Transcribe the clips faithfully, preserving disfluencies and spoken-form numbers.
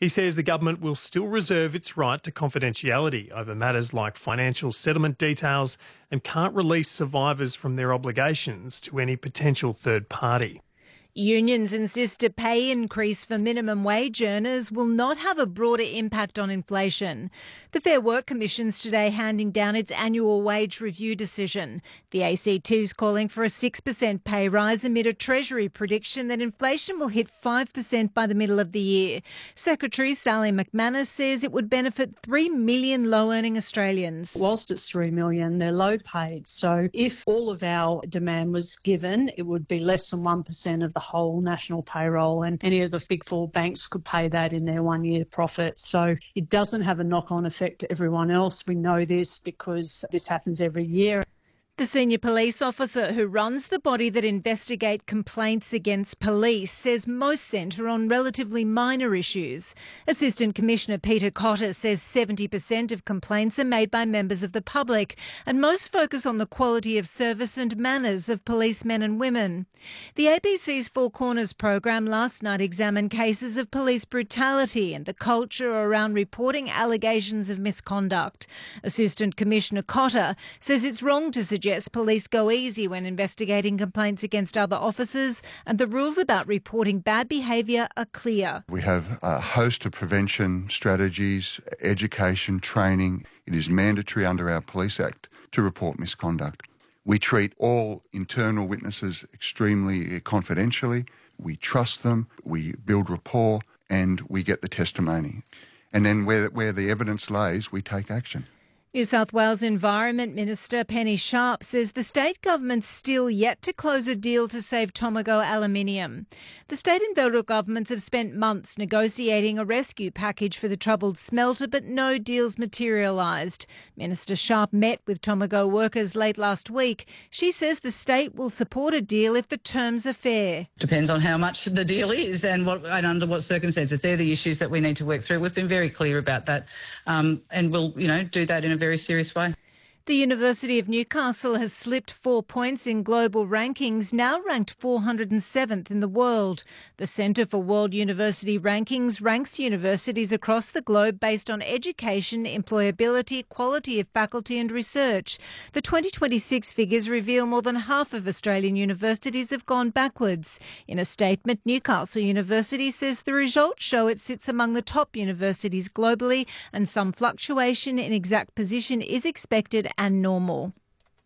He says the government will still reserve its right to confidentiality over matters like financial settlement details and can't release survivors from their obligations to any potential third party. Unions insist a pay increase for minimum wage earners will not have a broader impact on inflation. The Fair Work Commission's today handing down its annual wage review decision. The A C T's calling for a six percent pay rise amid a Treasury prediction that inflation will hit five percent by the middle of the year. Secretary Sally McManus says it would benefit three million low-earning Australians. Whilst it's three million, they're low paid. So if all of our demand was given, it would be less than one percent of the whole national payroll, and any of the big four banks could pay that in their one-year profit. So it doesn't have a knock-on effect to everyone else. We know this because this happens every year. The senior police officer who runs the body that investigate complaints against police says most centre on relatively minor issues. Assistant Commissioner Peter Cotter says seventy percent of complaints are made by members of the public and most focus on the quality of service and manners of policemen and women. The A B C's Four Corners program last night examined cases of police brutality and the culture around reporting allegations of misconduct. Assistant Commissioner Cotter says it's wrong to suggest police go easy when investigating complaints against other officers, and the rules about reporting bad behaviour are clear. We have a host of prevention strategies, education, training. It is mandatory under our Police Act to report misconduct. We treat all internal witnesses extremely confidentially. We trust them, we build rapport, and we get the testimony. And then where, where the evidence lays, we take action. New South Wales Environment Minister Penny Sharp says the state government's still yet to close a deal to save Tomago aluminium. The state and federal governments have spent months negotiating a rescue package for the troubled smelter, but no deals materialised. Minister Sharp met with Tomago workers late last week. She says the state will support a deal if the terms are fair. Depends on how much the deal is and what and under what circumstances. They're the issues that we need to work through. We've been very clear about that, um, and we'll, you know, do that in a very serious way. The University of Newcastle has slipped four points in global rankings, now ranked four hundred seventh in the world. The Centre for World University Rankings ranks universities across the globe based on education, employability, quality of faculty and research. The twenty twenty-six figures reveal more than half of Australian universities have gone backwards. In a statement, Newcastle University says the results show it sits among the top universities globally and some fluctuation in exact position is expected and normal.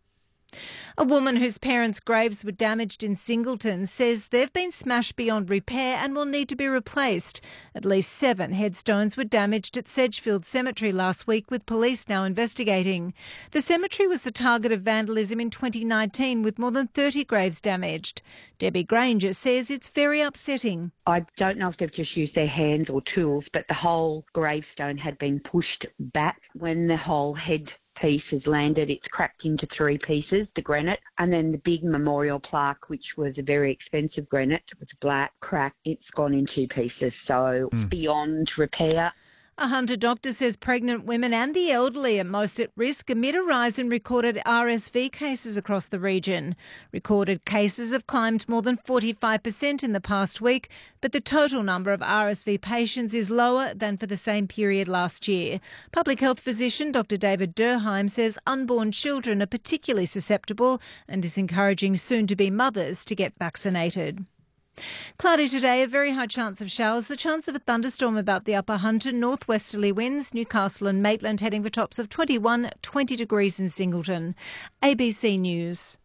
A woman whose parents' graves were damaged in Singleton says they've been smashed beyond repair and will need to be replaced. At least seven headstones were damaged at Sedgefield Cemetery last week, with police now investigating. The cemetery was the target of vandalism in twenty nineteen, with more than thirty graves damaged. Debbie Granger says it's very upsetting. I don't know if they've just used their hands or tools, but the whole gravestone had been pushed back. When the whole head piece has landed, it's cracked into three pieces, the granite, and then the big memorial plaque, which was a very expensive granite, it was black, cracked, it's gone in two pieces, so it's beyond repair. A Hunter doctor says pregnant women and the elderly are most at risk amid a rise in recorded R S V cases across the region. Recorded cases have climbed more than forty-five percent in the past week, but the total number of R S V patients is lower than for the same period last year. Public health physician Doctor David Durheim says unborn children are particularly susceptible and is encouraging soon-to-be mothers to get vaccinated. Cloudy today, a very high chance of showers. The chance of a thunderstorm about the upper Hunter, northwesterly winds, Newcastle and Maitland heading for tops of twenty-one, twenty degrees in Singleton. A B C News.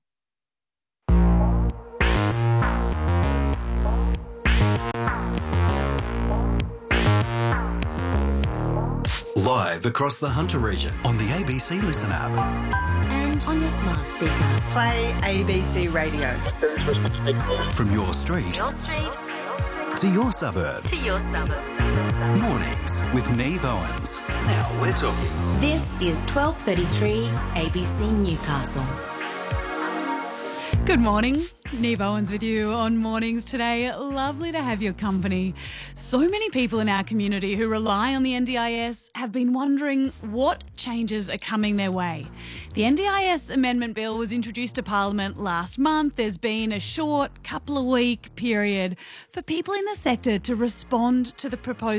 Live across the Hunter region on the A B C Listen app. And on your smart speaker. Play A B C Radio. From your street, Your street to your suburb. to your suburb. Mornings with Neve Owens. Now we're talking. This is twelve thirty-three A B C Newcastle. Good morning. Neve Owens with you on Mornings today. Lovely to have your company. So many people in our community who rely on the N D I S have been wondering what changes are coming their way. The N D I S Amendment Bill was introduced to Parliament last month. There's been a short couple of week period for people in the sector to respond to the proposed